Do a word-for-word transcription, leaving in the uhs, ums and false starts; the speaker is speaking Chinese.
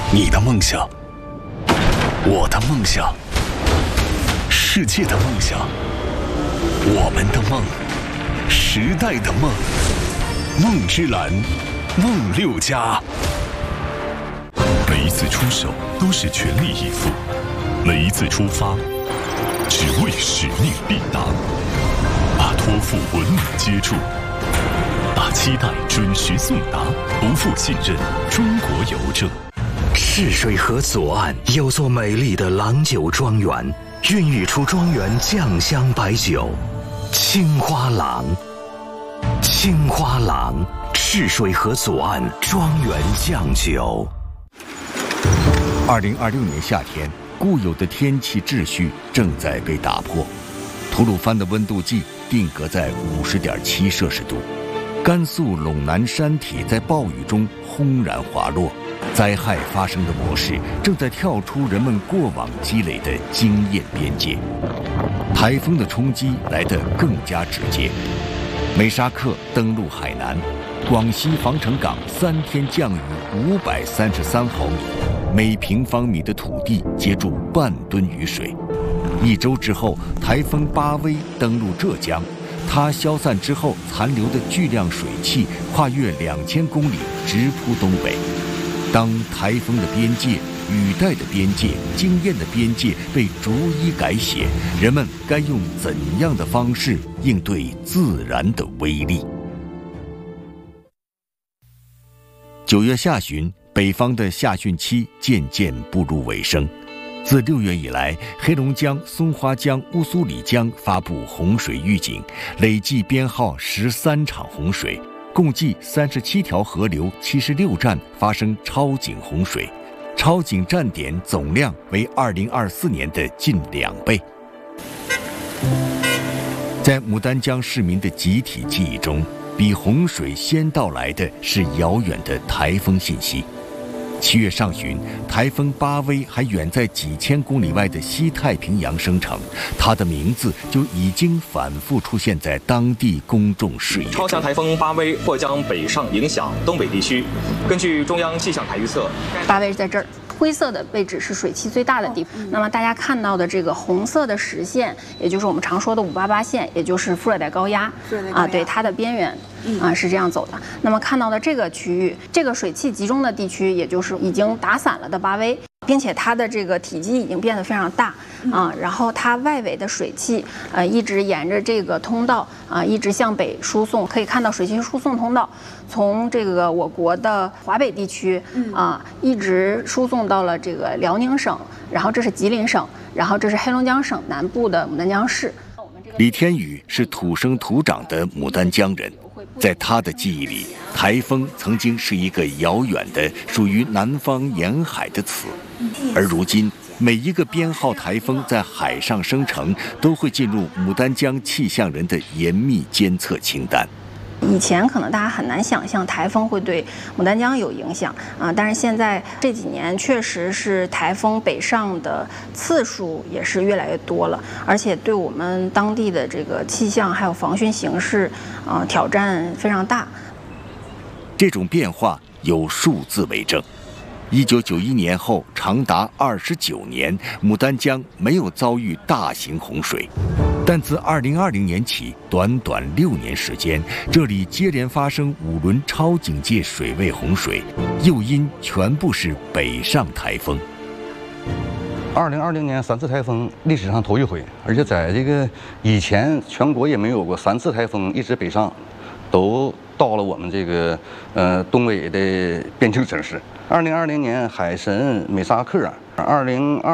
你的梦想，我的梦想，世界的梦想，我们的梦，时代的梦。梦之蓝，梦六家。每一次出手都是全力以赴，每一次出发只为使命必达。把托付稳稳接住，把期待准时送达，不负信任。中国邮政。 赤水河左岸有座美丽的郎酒庄园，孕育出庄园酱香白酒青花郎。青花郎，赤水河左岸庄园酱酒。 二零二六年夏天，固有的天气秩序正在被打破。吐鲁番的温度计定格在五十点七摄氏度，甘肃陇南山体在暴雨中轰然滑落。灾害发生的模式正在跳出人们过往积累的经验边界，台风的冲击来得更加直接。美沙克登陆海南，广西防城港三天降雨五百三十三毫米，每平方米的土地接住半吨雨水。一周之后，台风巴威登陆浙江，它消散之后残留的巨量水汽跨越两千公里，直扑东北。当台风的边界、雨带的边界、经验的边界被逐一改写，人们该用怎样的方式应对自然的威力？九月下旬，北方的夏汛期渐渐步入尾声。自六月以来，黑龙江、松花江、乌苏里江发布洪水预警，累计编号十三场洪水。共计三十七条河流、七十六站发生超警洪水，超警站点总量为二零二四年的近两倍。在牡丹江市民的集体记忆中，比洪水先到来的是遥远的台风信息。七月上旬，台风巴威还远在几千公里外的西太平洋生成，它的名字就已经反复出现在当地公众视野。 超强台风巴威或将北上影响东北地区。根据中央气象台预测， 巴威在这儿。灰色的位置是水汽最大的地方。那么大家看到的这个红色的实线，也就是我们常说的五八八线，也就是副热带高压啊，对它的边缘啊是这样走的。那么看到的这个区域，这个水汽集中的地区，也就是已经打散了的巴威，并且它的这个体积已经变得非常大啊，然后它外围的水汽呃一直沿着这个通道啊一直向北输送，可以看到水汽输送通道从这个我国的华北地区啊一直输送到了这个辽宁省，然后这是吉林省，然后这是黑龙江省南部的牡丹江市。 李天宇是土生土长的牡丹江人，在他的记忆里，台风曾经是一个遥远的属于南方沿海的词，而如今每一个编号台风在海上生成，都会进入牡丹江气象人的严密监测清单。 以前可能大家很难想象台风会对牡丹江有影响啊，但是现在这几年确实是台风北上的次数也是越来越多了，而且对我们当地的这个气象还有防汛形势啊挑战非常大。 这种变化有数字为证。一九九一年后，长达二十九年，牡丹江没有遭遇大型洪水。但自二零二零年起，短短六年时间，这里接连发生五轮超警戒水位洪水，诱因全部是北上台风。 二零二零年三次台风历史上头一回，而且在这个以前全国也没有过三次台风一直北上，都到了我们这个呃东北的边境城市。二零二零年海参美沙克，二零二。